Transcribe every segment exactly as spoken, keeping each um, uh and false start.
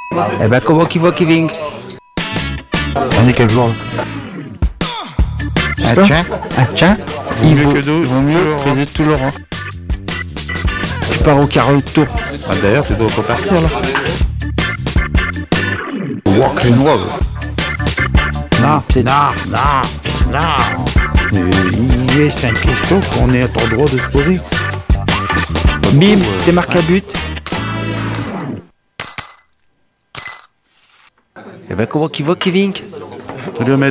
Eh ben, comment qu'il va, Kevin? On est quel jour? Ah Ça tiens, ah tiens, Il il vaut vaut, mieux que deux, il vaut mieux tout que de tout Laurent. Je pars au quarante tours. Ah, d'ailleurs, tu dois repartir là. Walk in Wall. Non, c'est... Non, non, non. Mais il est, c'est une question qu'on est en droit de se poser. Bim, t'es marqué à but. Eh ben, comment qu'il va, Kevin? Salut, Ahmed.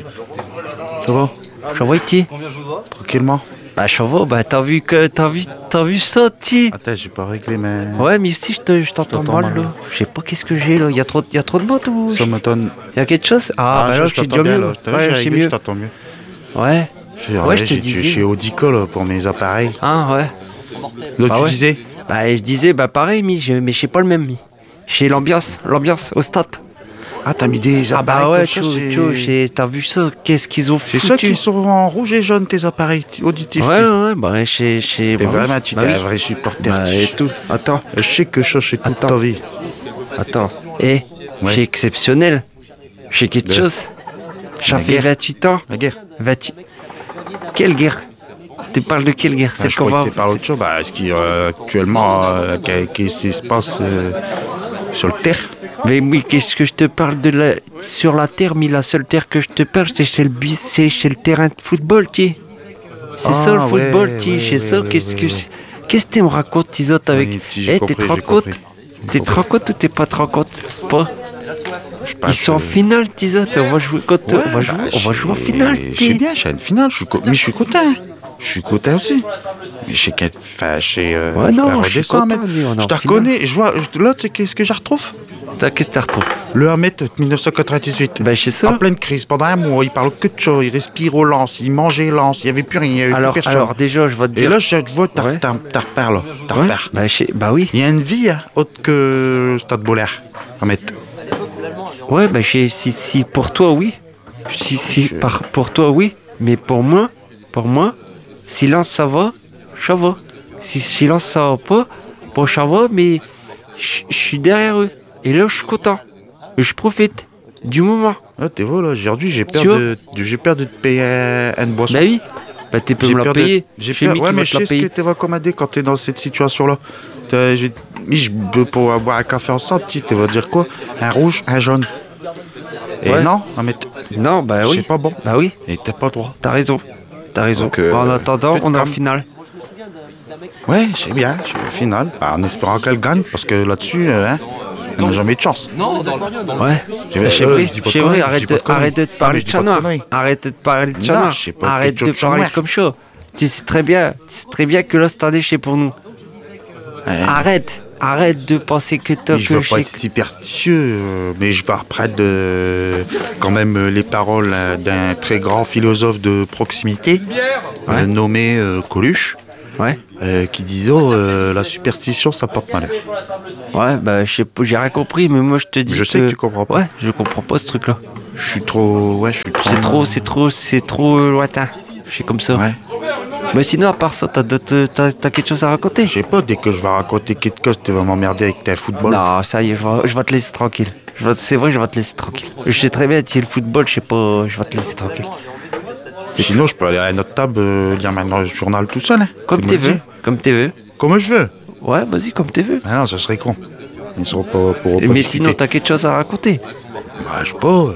Ça va? Je vois, ti. Tranquillement. Bah, je vois, bah, t'as vu que, t'as vu, t'as vu ça, ti? Attends, j'ai pas réglé, mais. Ouais, mais si, je te- je t'entends T'entends mal, mal. là. Je sais pas qu'est-ce que j'ai, là. Y'a trop, y a trop de mots, ou? Ça m'étonne. Y'a quelque chose? Ah, bah je- là, je je suis t'entends déjà bien, mieux. là. T'as vu, Ouais, j'ai je suis réglé, mieux. je t'entends mieux. Ouais. Je- Ouais, je te j'ai- disais. Je suis Audico là pour mes appareils. Ah, ouais. Là, Bah tu ouais. disais? Bah, je disais, bah, pareil, mi, je- mais je sais pas le même, mi. J'ai l'ambiance, l'ambiance au stade. Ah, t'as mis des Ah, appareils bah ouais, comme tu ça, c'est... tu- j'ai- t'as vu ça? Qu'est-ce qu'ils ont C'est foutu? ceux qui sont en rouge et jaune, tes appareils t- auditifs. Ouais, tu- ouais, ouais, bah, je sais. T'es bah, vraiment, oui. tu Bah t'es oui. un vrai supporter. Bah, tu- et tout. Attends, Je sais que ça, c'est toute Attends. ta vie. attends. Eh, Ouais. j'ai exceptionnel. J'ai quelque De- chose. Ça La fait guerre. vingt-huit ans. La guerre. vingt-huit Quelle guerre? Tu parles de quelle guerre? Ah, C'est je qu'on crois va. que tu parles autre chose. Bah, est-ce qu'il y a euh, actuellement, euh, qu'est- qu'est-ce qui se passe euh, sur le terre? Mais oui, qu'est-ce que je te parle de la... sur la terre, mais la seule terre que je te parle, c'est chez le bus, c'est chez le terrain de football, tu. C'est Ah, ça le ouais, football, tu. ouais, C'est ouais, ça, ouais, qu'est-ce ouais, que ouais. c'est- qu'est-ce que tu me racontes, Tizotte, avec. Oui, ti- Eh, j'ai t'es compris, te j'ai rends compris. compte? T'es te rends compte ou t'es pas te rends compte? Pas. Je Ils passe, sont en euh, finale, Tizotte, on va jouer contre. ouais, on va jouer, bah, on va je jouer en sais- finale, Je sais tu. bien, je suis à une finale, je suis co- mais je suis content. Je suis content aussi. Mais je sais qu'être fâché. Euh, Ouais, non, la je suis redescends, content, mec. lui, on est Je en te finale. reconnais. Je vois, je- là, tu sais qu'est-ce que je retrouve? T'as- Qu'est-ce que t'as retrouvé? Le Ahmed dix-neuf cent quatre-vingt-dix-huit. Ben, c'est ça. En pleine crise, pendant un mois, il parle que de ça, il respire au lance, il mangeait lance, il n'y avait plus rien, il n'y avait Alors, plus personne. alors, déjà, je vais te Et dire. là, je te vois, t'as Ouais. t'as- t'as repars, là. T'as Ouais, repars. bah, je sais- bah oui. Il y a une vie hein, autre que Stade Bollaire, Ahmed. Ouais, bah, j'ai- si, si, pour toi, oui. Si, si, Je- par, pour toi, oui. Mais pour moi, pour moi, silence, ça va, ça va. Si silence, ça va pas, bon, ça va, mais je je suis derrière eux. Et là, je suis content. Je profite du moment. Ah, t'es vois, là, aujourd'hui, j'ai peur, Tu vois de, de- j'ai peur de te payer un- une boisson. Bah oui. Bah, tu peux J'ai me la peur de- payer. J'ai Chez peur. lui Ouais, qui mais va je te la sais ce que payer. tu vas commander quand tu es dans cette situation-là. T'as- je- Oui, je peux pour boire un café ensemble, tu vas dire quoi? Un rouge, un jaune. Et Ouais. non, Ahmed, Non, bah oui. c'est pas bon. Bah oui, Et t'as pas le droit. t'as raison. T'as raison. Donc, euh, Bon, en attendant, peut-être on est en comme- finale. Ouais, c'est bien, je suis au final. Bah, en espérant qu'elle gagne, parce que là-dessus, euh, hein, on n'a jamais eu de chance. Ouais, J'ai- c'est euh, vrai, je dis pas de c'est vrai, conneries, je arrête dis pas de, de conneries. arrête de te Ah, mais parler je de dis chat pas de noir. conneries. Arrête de te parler de chat Non, noir. je sais pas Arrête quelque de chose de chat parler noir. comme ça. Tu sais très bien, tu sais très bien que là, cette année, c'est pour nous. Ouais. Arrête, arrête de penser que t'as Mais je veux que pas je être superstitieux, euh, mais je vais reprendre de, quand même euh, les paroles euh, d'un très grand philosophe de proximité, euh, Ouais. nommé euh, Coluche, Ouais, euh, qui disait oh, euh, la superstition ça porte malheur. ouais, bah, je sais pas, j'ai rien compris, mais moi, je te dis Je sais que tu comprends pas. Ouais, je comprends pas ce truc-là. Je suis trop, ouais, je suis trop. C'est trop, c'est trop, c'est trop euh, lointain. C'est comme ça. Ouais. Mais sinon, à part ça, t'as, d'autres- t'as, t'as quelque chose à raconter? Je sais pas, dès que je vais raconter quelque chose, tu vas m'emmerder avec ta football. Non, ça y est, je vais, je vais te laisser tranquille. Je vais- c'est vrai, je vais te laisser tranquille. Je sais très bien, tu es le football, je sais pas, je vais te laisser tranquille. Sinon, je peux aller à notre table euh, lire maintenant le journal tout seul. Hein. Comme Tu me t'es le veux, dis. comme t'es veux. Comme je veux. Ouais, vas-y, comme t'es veux. Ah non, ça serait con. Ils seront pas pour. pas Mais discuter. sinon, t'as quelque chose à raconter. Bah, je sais pas. euh,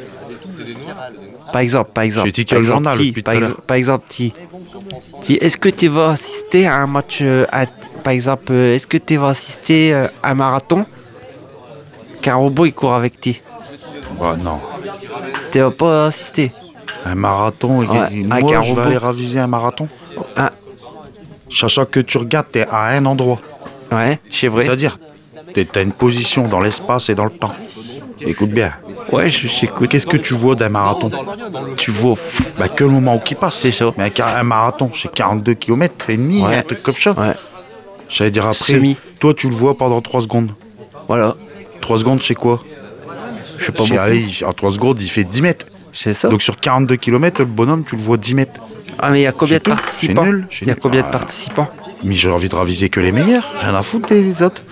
Par exemple, par exemple. J'ai dit par quel exemple, journal ti, depuis par, tout à ex- l'heure. par exemple, ti, ti, est-ce que tu vas assister à un match, euh, à- par exemple, euh, est-ce que tu vas assister euh, à un marathon qu'un robot il court avec ti? Bah, non. Tu vas pas assister. Un marathon, Ouais, moi avec un je vais robot. aller raviser un marathon. Ah, Sachant que tu regardes, t'es à un endroit. ouais, c'est vrai. C'est-à-dire, t'es- t'as une position dans l'espace et dans le temps. Écoute bien, Ouais, je j'écoute. qu'est-ce que tu vois d'un marathon? Tu vois, fou. Bah que le moment où il passe. C'est ça. Mais un un marathon, c'est quarante-deux kilomètres et demi, Ouais. un truc comme ça. Ouais, J'allais dire après, Semi. toi tu le vois pendant trois secondes. voilà. trois secondes, c'est quoi? Je sais pas J'ai- beaucoup. allez, il- En trois secondes, il fait dix mètres. C'est ça. Donc sur quarante-deux kilomètres, le bonhomme, tu le vois dix mètres. Ah, mais il y a combien c'est de tout. participants? C'est nul, c'est Il y a nul. combien de Ah. participants? Mais j'ai envie de raviser que les meilleurs. Rien à foutre des autres.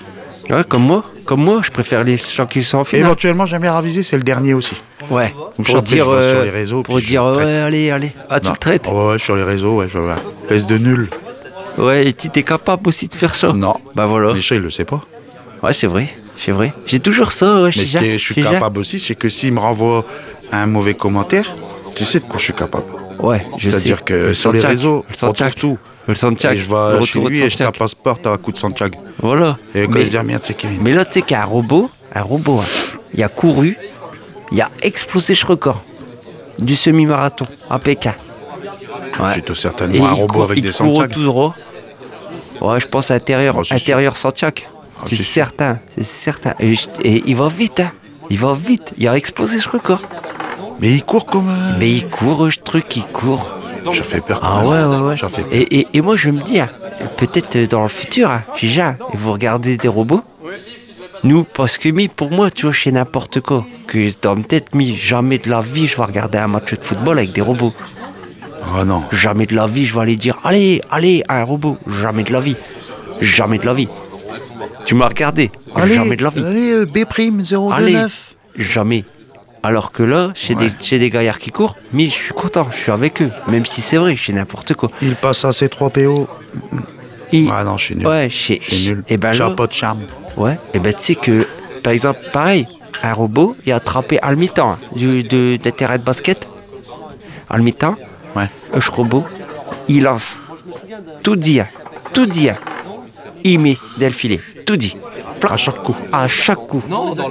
Ouais, comme moi, comme moi, je préfère les gens qui sont en finale. Éventuellement, j'aime bien raviser, c'est le dernier aussi. Ouais, Ou pour après, dire, je vais sur euh, les réseaux, pour puis je dire, le traite. ouais, allez, allez. Ah, tu Non. le traites? Ouais, ouais, sur les réseaux, ouais, je vois. Espèce de nul. Ouais, et tu t'es capable aussi de faire ça? Non. Bah voilà. Mais ça, il le sait pas. Ouais, c'est vrai, c'est vrai. J'ai toujours ça, ouais, Mais ce que je suis capable aussi, c'est que s'il me renvoie un mauvais commentaire, tu sais de quoi je suis capable. Ouais, je sais. C'est-à-dire que Le sur les Santiago, réseaux, le on trouve Santiago, tout. Le Santiago, Et je le vais retour chez de lui et je Santiago. tape un sport à coup de Santiago. Voilà. Et quand mais, il dit, ah, merde, c'est Kevin. mais là, tu sais qu'un robot, un robot, hein, il a couru, il a explosé ce record du semi-marathon à Pékin. Ouais. Plutôt Et certainement un il robot court, avec il des court Santiago. tout droit. Ouais, je pense intérieur, Oh, c'est intérieur Santiago. Ah, c'est c'est sûr. certain, c'est certain. Et, je- et il va vite, hein. Il va vite. Il a explosé ce record. Mais il court comme un... Mais il court, ce truc, il court. Ça fait peur. Ah quand ouais, même. ouais, ouais. Ça fait peur. Et, et, et moi, je me dis, hein, peut-être euh, dans le futur, hein, Gija, et vous regardez des robots, nous, parce que mi, pour moi, tu vois, je sais n'importe quoi. Que dans ma tête, mi, jamais de la vie, je vais regarder un match de football avec des robots. Oh non. Jamais de la vie, je vais aller dire, allez, allez, à un robot. Jamais de la vie. Jamais de la vie. Tu m'as regardé. Jamais de la vie. allez, euh, B' zéro Allez. neuf. Jamais. Alors que là, chez Ouais. des, chez des gaillards qui courent, mais je suis content, je suis avec eux. Même si c'est vrai, je sais n'importe quoi. Il passe à C trois P O. Et- Ah non, je suis nul. Ouais, je sais. Je suis nul. Et ben J'ai là, pas de charme. ouais. Et ben tu sais que, par exemple, pareil, un robot, il a attrapé à le mi-temps hein, du, de, des terrains de basket. À le mi-temps, Ouais. un robot, il lance. Tout dit, hein, tout dit. hein. Il met dès le filet. Tout dit. À chaque coup. À chaque coup.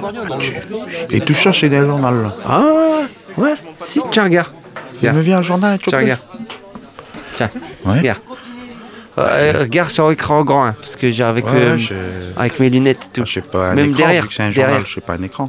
Et tout ça, c'est des journal. Là. Ah, ouais. Si, tiens, regarde. Il Regarde. me vient un journal, tu Tiens, regarde. Tiens, Ouais. regarde. Euh, regarde sur l'écran grand, hein, parce que j'ai avec, Ouais, euh, ouais, je... avec mes lunettes et tout. Ah, je sais pas, un Même écran, derrière, vu que c'est un derrière. journal, je sais pas, un écran.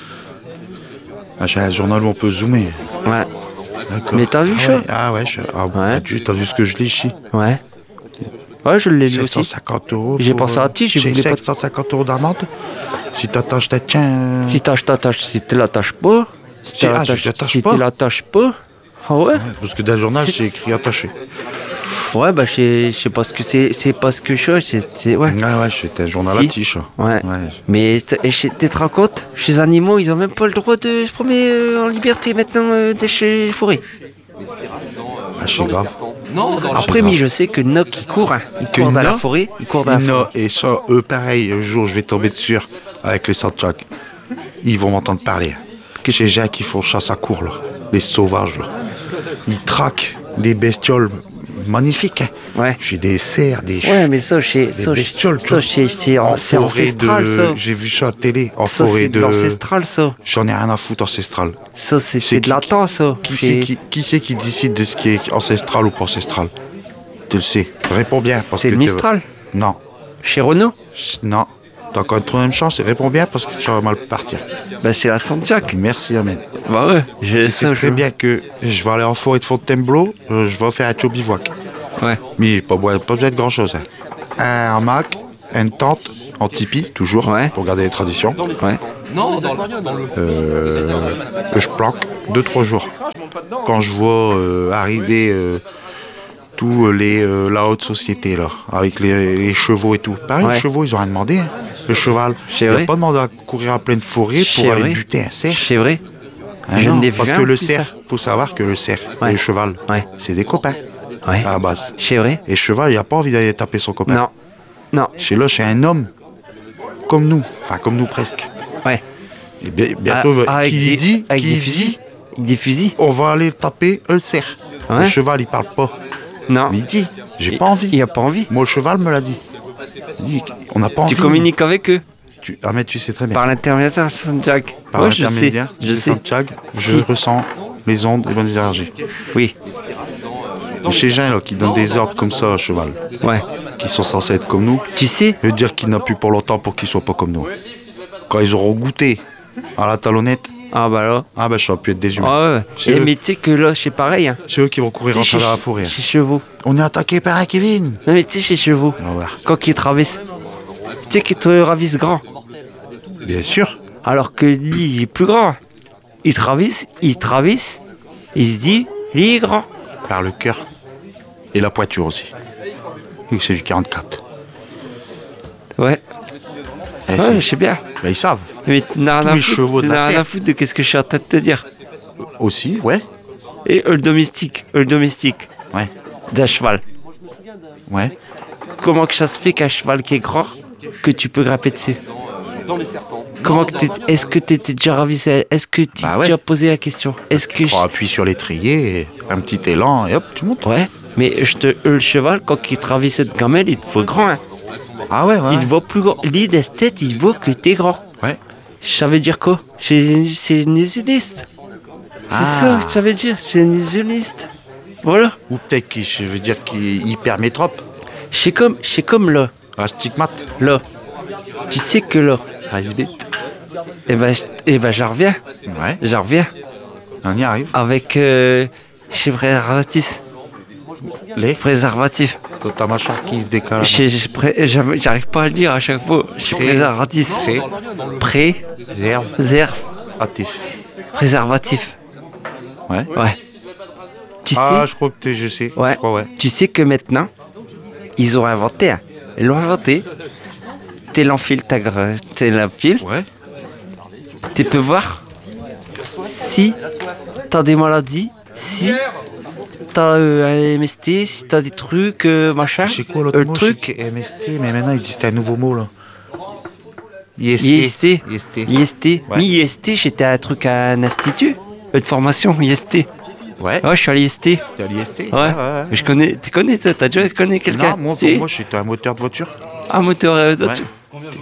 Ah, j'ai un journal où on peut zoomer. Ouais, D'accord. Mais t'as vu ah ça ouais, Ah ouais, je... ah, Ouais. tu as vu ce que je lis ici ouais. Ouais, je l'ai lu sept cent aussi. cinquante euros. J'ai pour, pensé à euh, ti, j'ai j'ai voulu pas- sept cent cinquante euros d'amende. Si t'attaches ta tiens. euh, Si t'attaches, t'attaches. Si tu l'attaches pas, si Si- tu ah, je l'attaches l'attache si pas. tu l'attaches pas, ah ouais. Parce que dans le journal, C'est- c'est écrit attaché. Ouais, bah je sais- je sais pas ce que c'est, c'est pas ce que je sais, c'est, c'est- ouais. Ouais, ouais, c'était un journal Si. à tige. Ouais. Mais t- et chez- tu te rends compte, chez les animaux, ils ont même pas le droit de se promener euh, en liberté maintenant euh, dans chez les forêts. Ah, c'est grave. Après, mais je sais que Noc, il court, hein. il Que court dans la Noc, forêt, il court dans la Non, forêt. et ça, eux, pareil, un jour, je vais tomber dessus avec les Santiago. Ils vont m'entendre parler. Chez gens qui font chasse à cour, là. Les sauvages, là. Ils traquent des bestioles magnifiques. hein. Ouais. J'ai des cerfs, des ch- Ouais, mais ça, c'est, ça, bestioles, ça, tu c'est, c'est, en c'est forêt ancestral, de... ça. J'ai vu ça à la télé, en Ça, forêt c'est de de... l'ancestral, ça. J'en ai rien à foutre ancestral. Ça, c'est, C'est c'est de qui- latent, ça. Qui C'est- c'est qui, qui, c'est qui décide de ce qui est ancestral ou pas ancestral? Tu le sais. Réponds bien. Parce C'est que le tu- Mistral. Non. Chez Renault, Non. T'as encore une troisième chance et réponds bien parce que tu vas mal partir. bah, c'est la Santiago. Merci, Ahmed. Bah ouais, je Tu sais très bien que je vais aller en forêt de Fontainebleau, euh, je vais faire un chow bivouac. Ouais. Mais pas, pas besoin de grand chose. Un hamac, une tente, en tipi, toujours, Ouais. pour garder les traditions. Ouais. Euh, que je planque deux trois jours. Quand je vois euh, arriver euh, tous les euh, la haute société là, avec les, les chevaux et tout. Pareil, Ouais. les chevaux, ils ont rien demandé. hein. Le cheval, C'est il n'a vrai. pas demandé à courir à pleine forêt C'est pour aller vrai. buter un cerf. C'est vrai. Ah Je non, n'ai vu parce un que le qui cerf, ça. faut savoir que le cerf Ouais. et le cheval, Ouais. c'est des copains Ouais. à la base. C'est vrai. Et le cheval, il n'a pas envie d'aller taper son copain. Non. Non. Chez là, c'est un homme comme nous, enfin comme nous presque. Ouais. Et bi- bientôt, Ah, avec qui des, dit, avec qui des dit, fusils. Avec des fusils. on va aller taper le cerf. Ouais. Le cheval, il parle pas. Non. Mais il dit, j'ai Il- pas envie. Il a pas envie. Moi, le cheval me l'a dit. Il dit, on n'a pas envie. Tu communiques avec eux Tu... Ah, mais tu sais très bien. par l'intermédiaire de Santiago. Par Ouais, je sais. l'intermédiaire Je de sais. Santiago, je Si. ressens les ondes et bonnes énergies. Oui. Et chez les gens là, qui donnent des ordres comme ça au cheval, Ouais. qui sont censés être comme nous, Tu sais. veut dire qu'il n'a plus pour longtemps pour qu'ils soient pas comme nous. Quand ils auront goûté à la talonnette, Ah bah là. ah ben ça va plus être des humains. Ah ouais. C'est Et eux. mais tu sais que là, c'est pareil. Hein. C'est eux qui vont courir en Tu sais, travers chez, la forêt. chez chevaux. On est attaqué par un Kevin. Non mais tu sais, chez chevaux. On va voir. Quand ils traversent. Tu sais qu'ils te ravissent grand. Bien sûr. Alors que lui, il est plus grand. Il traverse, il traverse. Il se dit, lui, il est grand. Par le cœur. Et la poiture aussi. Et c'est du quarante-quatre. Ouais. Et Eh, Ouais, c'est- je sais bien. bah, ils savent. Mais tu n'as Tous rien à les foutre, chevaux de tu la n'as rien à terre. foutre de qu'est-ce que je suis en train de te dire. Aussi, ouais. Et euh, le domestique, euh, le domestique Ouais. d'un cheval. Ouais. Comment que ça se fait qu'un cheval qui est grand, que tu peux grimper dessus? Comment que t'es- est-ce que tu étais déjà ravisé? Est-ce que tu Bah ouais. as posé la question? Est-ce que je- Prends appui sur l'étrier, et un petit élan et hop, tu montes. Ouais, mais je te... euh, le cheval, quand il traverse cette gamelle, il te faut grand. Hein. Ah ouais, ouais. Il te voit plus grand. Lui, d'esthète, il voit que t'es grand. Ouais. Ça veut dire quoi? C'est c'est illusionniste. C'est Ah. ça que ça veut dire. C'est un illusionniste. Voilà. Ou peut-être qu'il, je veux dire qu'il est hyper métrope. C'est comme, c'est comme là. Un stigmate. Là. Tu sais que là. Icebeat. Eh ben, je- eh ben j'en reviens. Ouais. J'en reviens. On y arrive. Avec euh, chez préservatif. Les. Préservatif. T'as ta mâchoire qui se décale. Chez- chez pré- j'arrive j'arrive pas à le dire à chaque fois. Chez Pré- préservatif. Pré. Pré. Zerve. Zerf. Actif. Préservatif. Ouais. Ouais. Tu Ah, sais. je crois que t'es, je sais. Ouais. Je crois, ouais. Tu sais que maintenant, ils ont inventé. Hein. Ils l'ont inventé. Tu l'enfiles, ta gre- tu l'enfiles. Ouais. Tu peux voir si t'as des maladies, si t'as euh, un M S T, si t'as des trucs, euh, machin. Je sais quoi l'autre Euh, mot? truc. Je sais que M S T, mais maintenant il existe un nouveau mot là. I S T. I S T. I S T. I S T. Ouais. Mais I S T, j'étais à un truc à un institut euh, de formation, I S T. Ouais. Ouais, je suis à l'I S T. T'es à l'I S T? Ouais. Mais je connais, tu connais, toi, t'as déjà connu quelqu'un? Non, moi, Si. pour moi, j'étais un moteur de voiture. Un moteur euh, Ouais. dessus.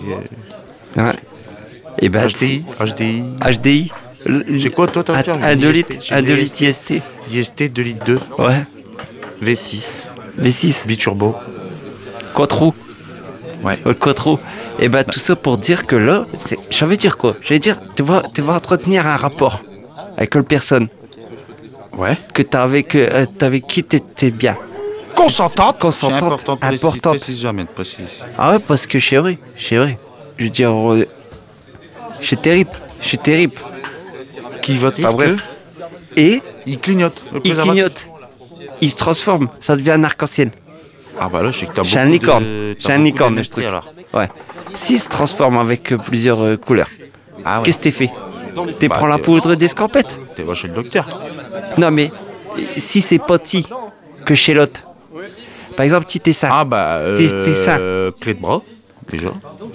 Et, euh, Ouais. Et ben, H D I. H D I. H D I. C'est quoi, toi, ta Un, voiture? un J'ai deux I S litres, T, j'ai un deux des litres I S T. I S T deux litres deux. Ouais. V six. V six. Biturbo. Quatre roues. Ouais. Euh, Quatre roues. Et ben tout ça pour dire que là, c'est- ça veut dire quoi? Je veux dire, tu vas, tu vas entretenir un rapport avec une personne Ouais. que t'as avec, euh, t'as avec qui t'étais bien. Consentante. Consentante, C'est important de préciser- importante. précise jamais, de préciser. Ah ouais, parce que c'est vrai, c'est vrai. Je veux dire, euh, c'est terrible, c'est terrible. Qui vote Enfin, bref. Et Il clignote. le il préservatif. clignote, il se transforme, ça devient un arc-en-ciel. Ah bah là, je sais que t'as C'est un beaucoup licorne, de... t'as c'est un beaucoup licorne de le truc. alors. Ouais. S'il se transforme avec euh, plusieurs euh, couleurs, Ah ouais. qu'est-ce que t'es fait? Tu Bah, prends la t'es- poudre d'escampette. T'es va chez le docteur. Non mais si c'est pas ti que chez l'autre. Par exemple, si t'es ça. Ah bah, euh, T'es- t'es ça. clé de bras, déjà.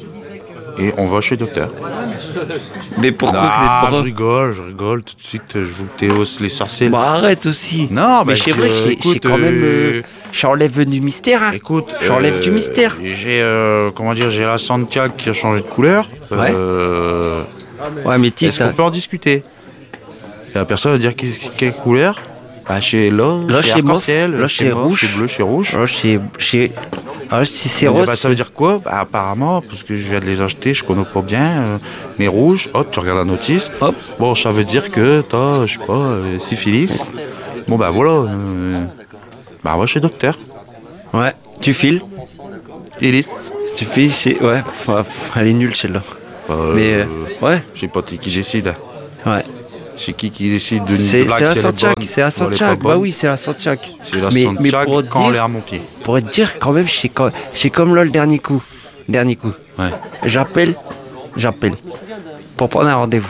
Et on va chez le docteur. Mais pourquoi Ah, que je les bras? rigole, je rigole, tout de suite, je vous théos les sorciers. Bah arrête aussi. Non, mais bah, c'est je- vrai que c'est- écoute, c'est quand même. euh, euh, J'enlève du mystère. Hein. Écoute, J'enlève euh, du mystère. J'ai, euh, comment dire, j'ai la Santiago qui a changé de couleur. Ouais. Euh, Ouais, mais ti, Est-ce t'as- qu'on peut en discuter? Et la personne va dire qu'est-ce- quelle couleur? Bah, chez là, Là, chez chez mauve, arc-en-ciel, là, chez mauve, rouge. chez bleu, chez rouge. Oh, c'est. c'est- Ah, si c'est On dit, rose. bah, ça veut dire quoi? Bah, apparemment, parce que je viens de les acheter, je connais pas bien. euh, mais rouge, hop, tu regardes la notice. Hop. Bon, ça veut dire que t'as, je sais pas, euh, syphilis. Bon, bah voilà. euh, bah, va chez le docteur. Ouais, tu files. Il liste. Tu files chez. Ouais, pff, pff, elle est nulle celle-là. Euh, Mais. euh, ouais, Je sais pas c'est qui décide. ouais. C'est qui qui décide d'une C'est blague c'est la si elle est Santiago, bonne c'est la ou elle est pas Santiago. Bah bonne. oui, c'est la Santiago. C'est la mais, mais Santiago pour te quand elle est dire, à mon pied. pour te dire quand même, c'est comme, c'est comme là le dernier coup. Dernier coup. Ouais. J'appelle, j'appelle. Pour prendre un rendez-vous.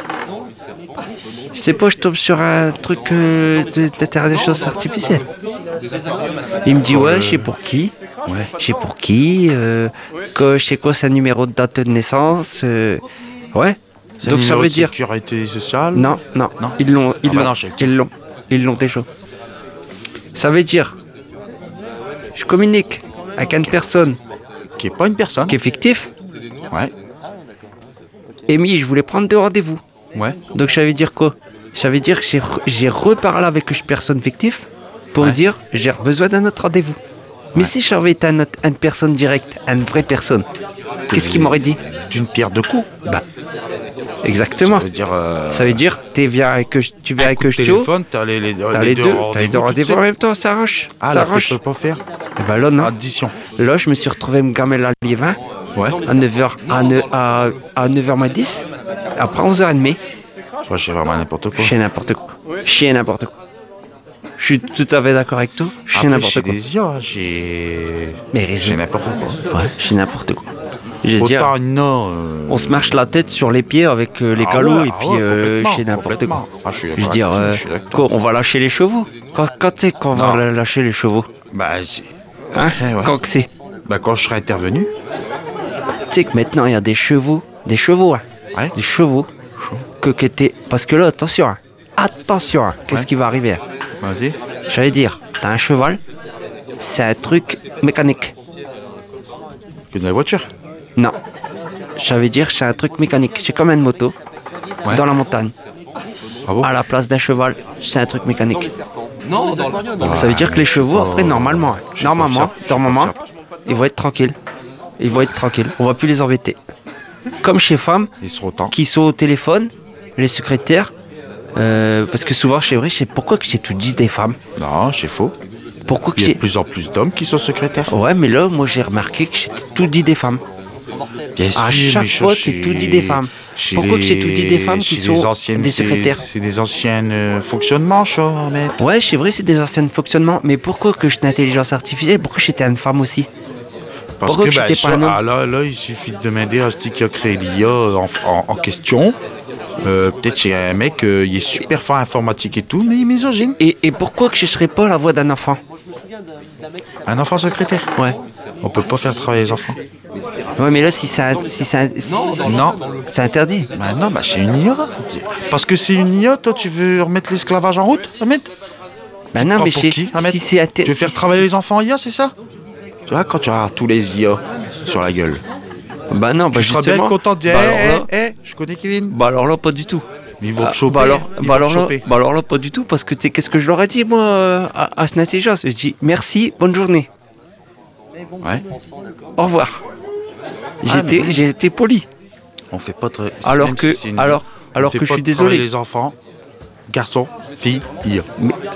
Je sais pas, je tombe sur un truc euh, de- d'intelligence artificielle. Il me dit ouais, je sais pour qui. Ouais. Je sais pour qui. Euh, que, je sais quoi, c'est un numéro de date de naissance. euh, ouais. C'est un Donc ça numéro veut de dire. sécurité sociale. Non, non, Non. ils l'ont, ils Ah bah l'ont, non, je le tiens. ils l'ont, ils l'ont déjà. Ça veut dire, je communique avec une personne Qui est pas une personne. qui est fictive, Ouais. et mi, je voulais prendre des rendez-vous. Ouais. Donc ça veut dire quoi? Ça veut dire que j'ai, re- j'ai reparlé avec une personne fictive pour Ouais. dire j'ai besoin d'un autre rendez-vous. Mais si j'avais été un autre- une personne directe, une vraie personne, qu'est-ce qu'il m'aurait dit? D'une pierre deux coups. Bah, exactement. Ça veut dire. euh, Ça veut dire, t'es viens avec, tu viens un avec coup de Ch'to, téléphone, t'as les, les, t'as les deux, t'as les deux rendez-vous en même temps, ça arrache. Ah, ça là, arrache. tu peux pas faire. Et ben là, non. Addition. Là, je me suis retrouvé me gamer la Liévin Ouais. à neuf heures, à, neuf- à, à neuf heures moins dix. Après onze heures trente, Ouais, je sais vraiment n'importe quoi. je fais n'importe quoi. Je fais n'importe quoi. Je suis tout à fait d'accord avec toi. Je fais Après, n'importe chez quoi. des I A, j'ai. Mais J'ai raison. n'importe quoi. Ouais, je fais n'importe quoi. Je veux dire, Autant non. euh, on se marche la tête sur les pieds avec euh, les ah calots ouais, et ah puis ouais, euh, complètement, chez n'importe quoi. complètement. Ah, je suis Je d'accord veux dire, avec toi, euh, je suis d'accord. quoi, on va lâcher les chevaux. Quand, quand c'est qu'on va Non. la- lâcher les chevaux Bah, j'ai- hein Eh ouais. Quand que c'est bah, quand je serai intervenu, Tu sais que maintenant il y a des chevaux, des chevaux, hein, ouais. des chevaux que, que t'es... Parce que là, attention, hein, attention, hein, qu'est-ce Ouais. qui va arriver hein. Vas-y. J'allais dire, t'as un cheval, c'est un truc mécanique. Que de la voiture. Non, j'allais dire, c'est un truc mécanique. C'est comme une moto Ouais. dans la montagne. Ah bon? À la place d'un cheval, c'est un truc mécanique. Non, dans le... Donc ça veut dire que les chevaux, après, normalement, hein, je suis normalement, pas fiable, je suis normalement, pas fiable. ils vont être tranquilles. Ils vont être tranquilles. On va plus les embêter. Comme chez femmes Ils seront autant. qui sont au téléphone, les secrétaires, euh, parce que souvent, c'est vrai, je sais pourquoi que j'ai tout dit des femmes. Non, c'est faux. Pourquoi que Il y a j'ai... de plus en plus d'hommes qui sont secrétaires. Ouais, mais là, moi, j'ai remarqué que j'ai tout dit des femmes. Bien À sûr, chaque mais fois, chez- c'est tout dit des femmes. chez Pourquoi que les- j'ai tout dit des femmes qui chez sont les anciennes, des c'est- secrétaires? C'est des anciennes euh, fonctionnements, ça, mais. Ouais, c'est vrai, c'est des anciens fonctionnements, mais pourquoi que j'étais intelligence artificielle? Pourquoi j'étais une femme aussi? Parce Pourquoi que que bah, j'étais pas ça- un homme? ah, là, là, il suffit de demander à ce qui a créé l'I A en, en- en question. Euh, Peut-être chez un mec, euh, il est super fort en informatique et tout, mais il est misogyne. Et, et pourquoi que je serais pas la voix d'un enfant? Un enfant secrétaire. Ouais. On peut pas faire travailler les enfants. Ouais, mais là, si ça, si ça, si- Non. c'est interdit. Bah non, bah c'est une I A. Parce que c'est une I A, toi, tu veux remettre l'esclavage en route, Ahmed? Bah non, Prends mais pour c'est- qui, Ahmed si c'est inter- Tu veux faire si- travailler les enfants en I A, c'est ça? Tu vois, quand tu as tous les I A sur la gueule, Bah non, bah tu seras bien justement. content de dire, bah, hé, alors là, hé, hé, je connais Kevin. bah alors là, pas du tout. Mais ils vont Ah, te choper. bah alors, ils bah vont alors te là, choper. bah alors là, pas du tout, parce que tu sais, qu'est-ce que je leur ai dit, moi, euh, à, à cette intelligence? Je dis merci, bonne journée, Ouais. au revoir. J'ai Ah, été, mais- j'ai été poli. On fait pas très. Alors même que- si c'est une- alors- on alors fait que je pas suis travailler désolé. Les enfants, garçons, filles, I A.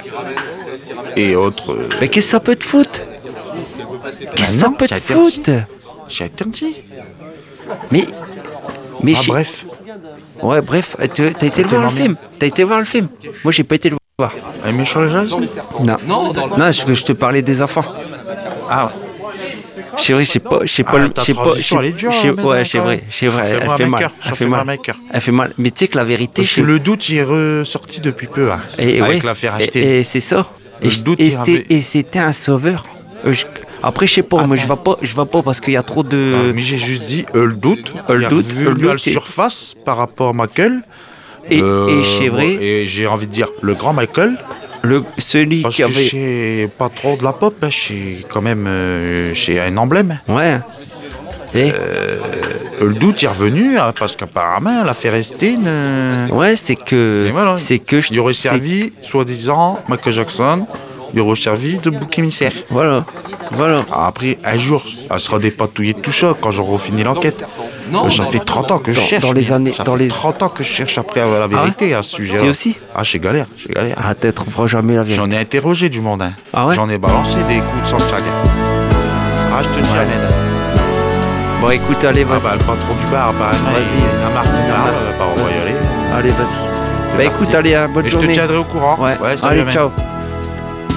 Et autres. euh, Mais qu'est-ce que ça peut te foutre? Qu'est-ce que ça non, peut c'est te interdit. foutre? J'ai interdit. Mais, mais Ah, j'ai- bref. ouais, bref, tu- t'as été le voir le marmé. film? T'as été voir le film? Moi, j'ai pas été le voir. Un méchant les gens Non, non, je, je te parlais des enfants. Ah, C'est vrai, je sais pas, je sais pas, Ah, le- ta je sais pas, transition, je sais- elle est dure, je sais- hein, maintenant, ouais, c'est quand vrai, même. c'est vrai, Ça fait elle mal fait à mal, cœur, ça elle fait fait mal mal, à cœur. elle fait mal. Mais tu sais que la vérité, parce je que le doute il est ressorti depuis peu, hein, et, avec ouais, l'affaire et- H T. Et, c'est ça. Le Et, je- doute, et il c'était, avait- et c'était un sauveur. Euh, je- Après, je sais pas, moi, je vais pas, je vais pas parce qu'il y a trop Non, de. mais j'ai juste dit, euh, le doute, Euh, le il est doute, revenu euh, le à la doute, et- surface par rapport à Michael. Et, Euh, et c'est vrai, bon, et j'ai envie de dire, le grand Michael, le, celui parce qui que avait. chez pas trop de la pop, hein, chez quand même euh, chez un emblème. Ouais. Et, Euh, le doute est revenu, hein, parce qu'apparemment, l'affaire Epstein, euh, ouais, c'est que. et voilà. C'est que. je- il aurait c'est- servi, soi-disant, Michael Jackson, il aurait servi de bouc émissaire. Voilà. Voilà. Après, un jour, elle sera dépatouillée de tout ça quand j'aurai fini l'enquête. Non, Ça fait trente ans que je Dans- cherche. dans les mais années- Ça dans fait les- trente ans que je cherche après avoir la vérité à ce sujet-là. C'est aussi Ah, j'ai galère, j'ai galère. Ah, t'es trouvera jamais la vérité. J'en ai interrogé du monde. Hein. Ah ouais J'en ai balancé des coups de soundtrack. Ah, je te dis, Ahmed. Bon, écoute, allez, Ah, vas-y. bah, le patron du bar, apparemment, Vas-y. il y en a marre qu'il parle. Bah, on va y aller. Allez, vas-y. Bah, parti. écoute, allez, hein, bonne Et je te journée. tiendrai au courant. Ouais, salut, allez, Ahmed. ciao.